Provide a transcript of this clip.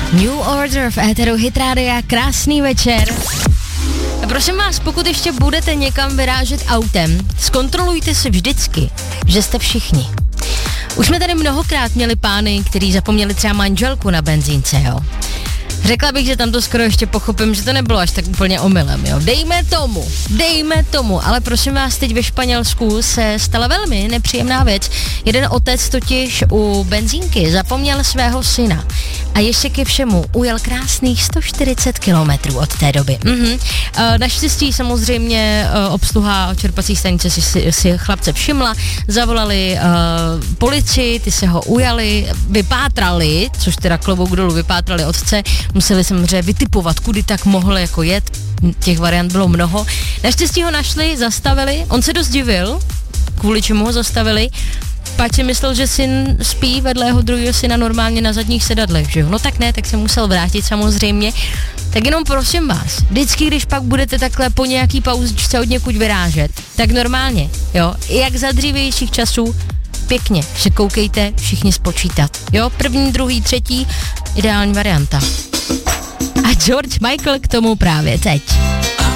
New Order v éteru Hit Rádia, krásný večer. A prosím vás, pokud ještě budete někam vyrážet autem, zkontrolujte si vždycky, že jste všichni. Už jsme tady mnohokrát měli pány, kteří zapomněli třeba manželku na benzínce, jo. Řekla bych, že tam to skoro ještě pochopím, že to nebylo až tak úplně omylem, jo. Dejme tomu, ale prosím vás, teď ve Španělsku se stala velmi nepříjemná věc. Jeden otec totiž u benzínky zapomněl svého syna a ještě ke všemu ujel krásných 140 kilometrů od té doby. Naštěstí samozřejmě obsluha čerpací stanice si chlapce všimla, zavolali policii, ty se ho ujali, vypátrali, což teda klobouk dolů, vypátrali otce, museli samozřejmě vytipovat, kudy tak mohl jako jet, těch variant bylo mnoho. Naštěstí ho našli, zastavili, on se dost divil, kvůli čemu ho zastavili, pak si myslel, že syn spí vedle jeho druhého syna normálně na zadních sedadlech, že jo? No tak ne, tak se musel vrátit samozřejmě. Tak jenom prosím vás, vždycky, když pak budete takhle po nějaký pauzičce od někud vyrážet, tak normálně, jo, jak za dřívějších časů, pěkně se koukejte všichni spočítat, jo, první, druhý, třetí, ideální varianta. A George Michael k tomu právě teď.